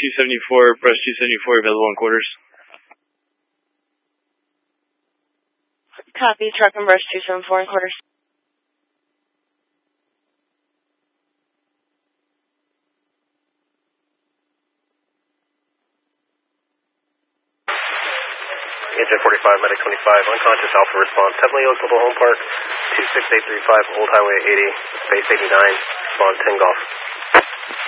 274, brush 274 available in quarters. Copy, truck and brush 274 in quarters. Engine 45, Medic 25, unconscious Alpha response. Heavily Oakville Home Park, 26835, Old Highway 80, Space 89, respond 10 Golf.